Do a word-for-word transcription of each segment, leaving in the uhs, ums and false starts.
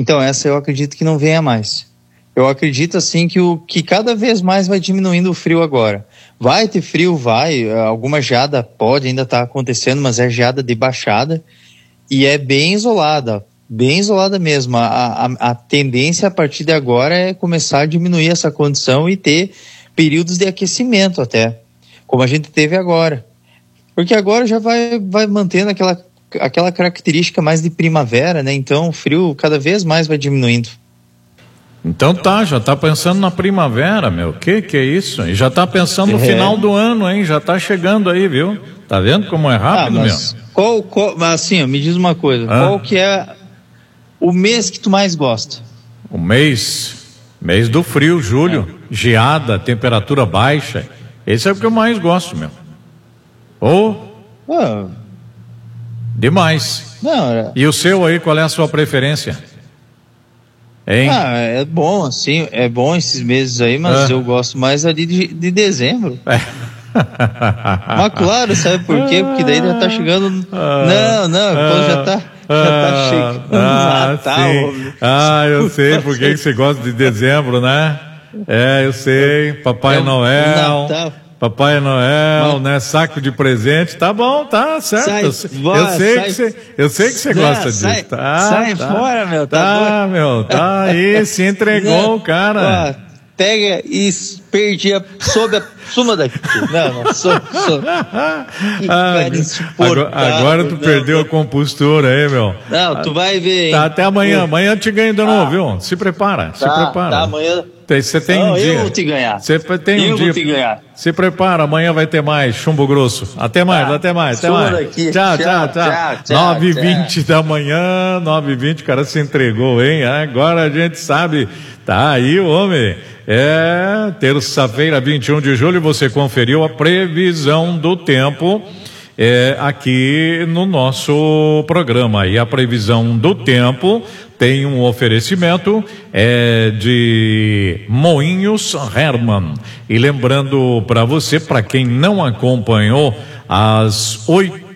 Então essa eu acredito que não venha mais. Eu acredito assim que, o, que cada vez mais vai diminuindo o frio agora. Vai ter frio, vai, alguma geada pode ainda estar acontecendo, mas é geada de baixada e é bem isolada, bem isolada mesmo. A, a, a tendência a partir de agora é começar a diminuir essa condição e ter períodos de aquecimento até, como a gente teve agora. Porque agora já vai, vai mantendo aquela, aquela característica mais de primavera, né? Então o frio cada vez mais vai diminuindo. Então tá, já tá pensando na primavera, meu, que que é isso? E já tá pensando no é. final do ano, hein? Já tá chegando aí, viu? Tá vendo como é rápido, ah, mas meu? Qual, qual, mas assim, ó, me diz uma coisa, ah. qual que é o mês que tu mais gosta? O mês, mês do frio, julho, é. geada, temperatura baixa, esse é o que eu mais gosto, meu. Ou, oh, ah. demais. Não, era... E o seu aí, qual é a sua preferência? Hein? Ah, é bom, assim, é bom esses meses aí, mas ah. eu gosto mais ali de, de dezembro. É. Mas claro, sabe por quê? Porque daí já tá chegando. Ah. Não, não, ah. já tá. Já tá chegando ah, Natal. Ah, eu sei por que você gosta de dezembro, né? É, eu sei. Papai é Noel. Natal. Papai Noel, Mas... né? Saco de presente, tá bom, tá certo. Sai, eu, sei, boa, eu sei sai, que você, eu sei que você gosta disso. Sai, tá, sai tá, fora, meu. Tá, tá meu, tá aí, se entregou, cara. Ó, pega e perdi a sob a suma daqui. Não, não, sob, sob. Ah, agora, agora tu não, perdeu não. a compostura aí, meu. Não, tu vai ver, hein? Tá, até amanhã. Amanhã te ganho de novo, ah. viu? Se prepara, tá, se prepara. Tá, amanhã. Você tem não, um dia. Eu vou te ganhar. Você tem eu um dia. vou te ganhar. Se prepara, amanhã vai ter mais chumbo grosso. Até mais, ah, até mais, até mais. Aqui. Tchau, tchau, tchau. tchau, tchau nove e vinte da manhã, nove e vinte, o cara se entregou, hein? Agora a gente sabe. Tá aí o homem. É, terça-feira, vinte e um de julho, você conferiu a previsão do tempo é, aqui no nosso programa. E a previsão do tempo tem um oferecimento é, de Moinhos Hermann. E lembrando para você, para quem não acompanhou, às oito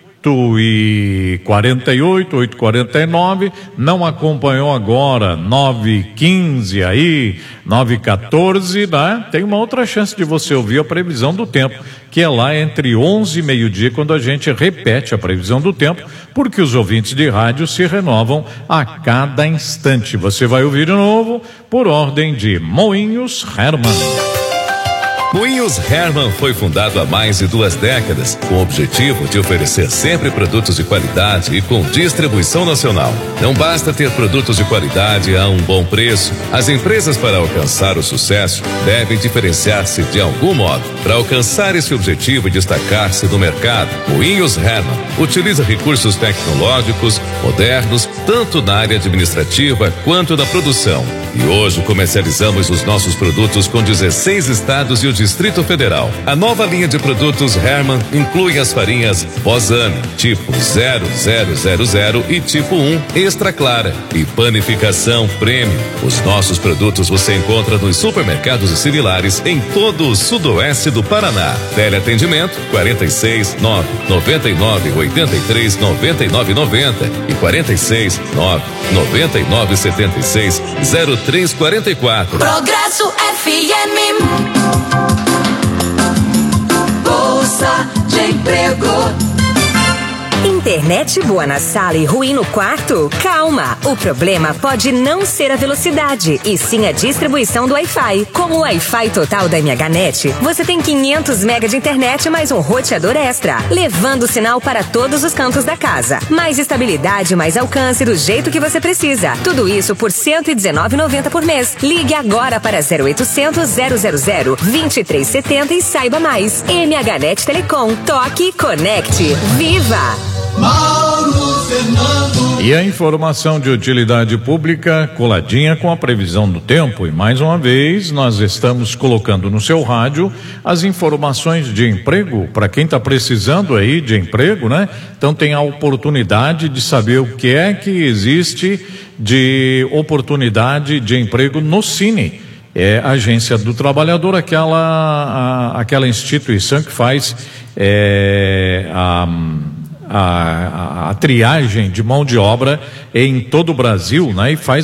e quarenta e oito, oito e quarenta e nove, não acompanhou agora, nove e quinze aí, nove e quatorze, né? Tem uma outra chance de você ouvir a previsão do tempo, que é lá entre onze e meio-dia, quando a gente repete a previsão do tempo, porque os ouvintes de rádio se renovam a cada instante. Você vai ouvir de novo por ordem de Moinhos Hermann. Moinhos Hermann foi fundado há mais de duas décadas, com o objetivo de oferecer sempre produtos de qualidade e com distribuição nacional. Não basta ter produtos de qualidade a um bom preço. As empresas, para alcançar o sucesso, devem diferenciar-se de algum modo. Para alcançar esse objetivo e destacar-se no mercado, Moinhos Hermann utiliza recursos tecnológicos modernos, tanto na área administrativa quanto na produção. E hoje comercializamos os nossos produtos com dezesseis estados e o Distrito Federal. A nova linha de produtos Hermann inclui as farinhas Bozani, tipo zero zero zero zero e tipo um Extra Clara e panificação Premium. Os nossos produtos você encontra nos supermercados e similares em todo o sudoeste do Paraná. Teleatendimento quarenta e seis, nove, noventa e nove, oitenta e três, noventa e nove, noventa e quarenta e seis, nove, noventa e nove, setenta e seis, zero três quarenta e quatro. Progresso F M. Bolsa de Emprego. Internet boa na sala e ruim no quarto? Calma! O problema pode não ser a velocidade, e sim a distribuição do Wi-Fi. Com o Wi-Fi total da MHNet, você tem quinhentos megas de internet mais um roteador extra, levando o sinal para todos os cantos da casa. Mais estabilidade, mais alcance do jeito que você precisa. Tudo isso por cento e dezenove reais e noventa centavos por mês. Ligue agora para zero oitocentos, zero zero zero, vinte e três setenta e saiba mais. MHNet Telecom. Toque, conecte, viva! Mauro Fernando. E a informação de utilidade pública coladinha com a previsão do tempo. E mais uma vez nós estamos colocando no seu rádio as informações de emprego para quem está precisando aí de emprego, né? Então tem a oportunidade de saber o que é que existe de oportunidade de emprego no Cine. É a Agência do Trabalhador, aquela, a, aquela instituição que faz é, a A, a, a triagem de mão de obra em todo o Brasil, né? E faz